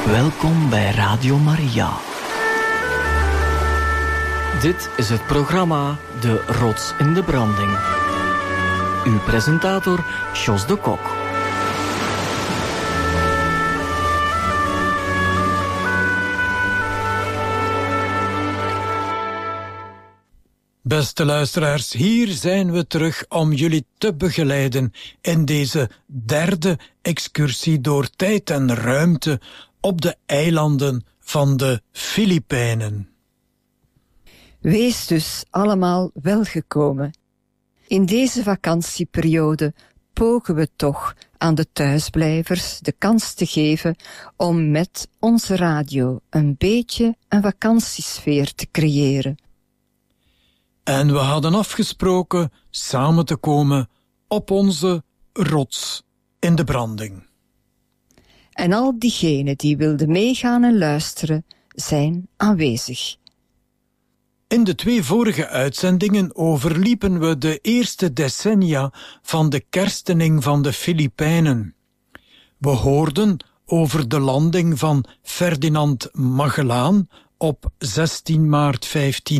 Welkom bij Radio Maria. Dit is het programma De Rots in de Branding. Uw presentator Jos de Kok. Beste luisteraars, hier zijn we terug om jullie te begeleiden in deze derde excursie door tijd en ruimte op de eilanden van de Filipijnen. Wees dus allemaal welgekomen. In deze vakantieperiode pogen we toch aan de thuisblijvers de kans te geven om met onze radio een beetje een vakantiesfeer te creëren. En we hadden afgesproken samen te komen op onze rots in de branding. En al diegenen die wilden meegaan en luisteren, zijn aanwezig. In de 2 vorige uitzendingen overliepen we de eerste decennia van de kerstening van de Filipijnen. We hoorden over de landing van Ferdinand Magellaan op 16 maart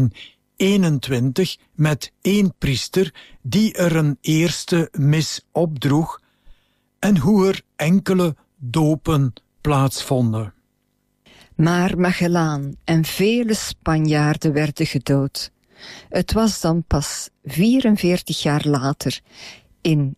1521 met 1 priester die er een eerste mis opdroeg en hoe er enkele dopen plaatsvonden. Maar Magellaan en vele Spanjaarden werden gedood. Het was dan pas 44 jaar later, in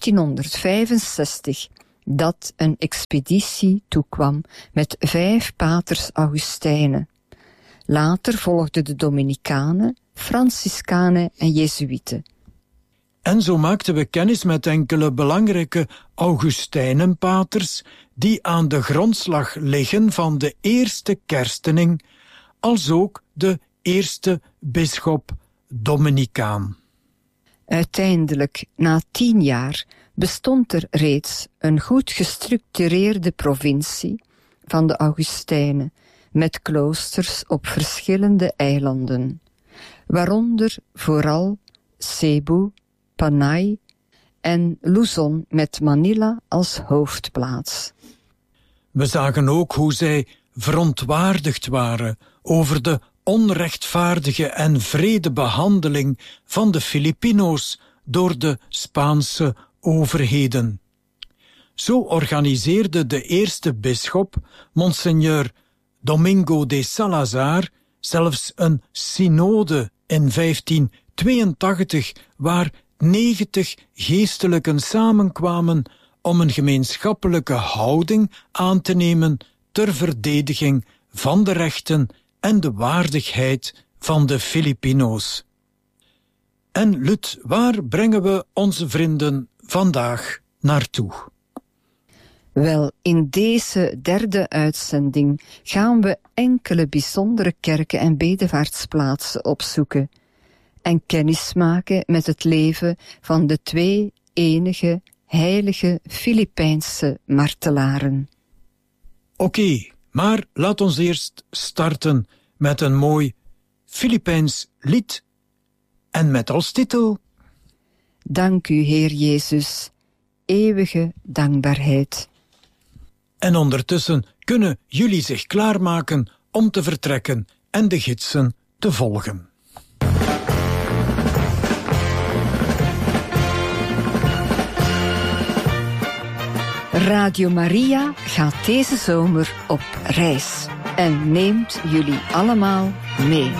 1565, dat een expeditie toekwam met 5 paters Augustijnen. Later volgden de Dominicanen, Franciscanen en Jezuïeten. En zo maakten we kennis met enkele belangrijke Augustijnenpaters die aan de grondslag liggen van de eerste kerstening, als ook de eerste bisschop Dominicaan. Uiteindelijk, na 10 jaar, bestond er reeds een goed gestructureerde provincie van de Augustijnen, met kloosters op verschillende eilanden, waaronder vooral Cebu, Panay en Luzon met Manila als hoofdplaats. We zagen ook hoe zij verontwaardigd waren over de onrechtvaardige en wrede behandeling van de Filipino's door de Spaanse overheden. Zo organiseerde de eerste bisschop, Monseigneur Domingo de Salazar, zelfs een synode in 1582, waar 90 geestelijken samenkwamen om een gemeenschappelijke houding aan te nemen ter verdediging van de rechten en de waardigheid van de Filipino's. En Lut, waar brengen we onze vrienden vandaag naartoe? Wel, in deze derde uitzending gaan we enkele bijzondere kerken en bedevaartsplaatsen opzoeken en kennismaken met het leven van de 2 enige heilige Filipijnse martelaren. Oké, maar laat ons eerst starten met een mooi Filipijns lied en met als titel: Dank u, Heer Jezus, eeuwige dankbaarheid. En ondertussen kunnen jullie zich klaarmaken om te vertrekken en de gidsen te volgen. Radio Maria gaat deze zomer op reis en neemt jullie allemaal mee.